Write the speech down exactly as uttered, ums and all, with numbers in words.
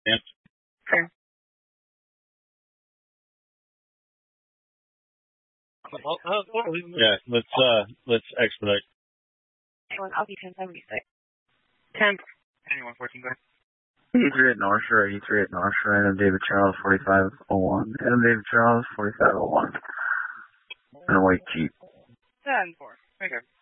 Yep. Okay. Yeah, let's uh let's expedite. I'll be ten seventy-six. ten. Anyone fourteen, go ahead. E three at North Shore, E three at North Shore, Adam David Charles, forty-five oh one. Adam David Charles, forty-five oh one. And a white Jeep. ten four. Okay.